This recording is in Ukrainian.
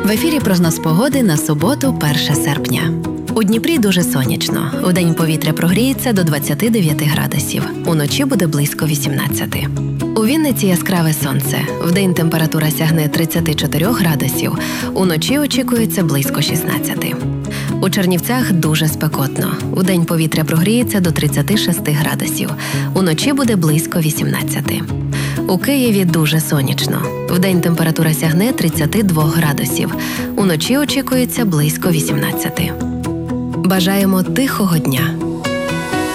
В ефірі прогноз погоди на суботу, 1 серпня. У Дніпрі дуже сонячно. Удень повітря прогріється до 29 градусів. Уночі буде близько 18. У Вінниці яскраве сонце. Вдень температура сягне 34 градусів. Уночі очікується близько 16. У Чернівцях дуже спекотно. Удень повітря прогріється до 36 градусів. Уночі буде близько 18. У Києві дуже сонячно. Вдень температура сягне 32 градусів. Уночі очікується близько 18. Бажаємо тихого дня.